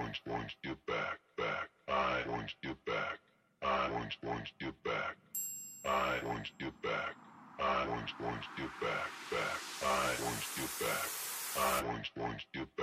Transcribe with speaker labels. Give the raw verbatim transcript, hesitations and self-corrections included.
Speaker 1: want, want you back, back. I want you back. I want, want you back. I want you back. I want, want you back, back. I want you back. I want, want you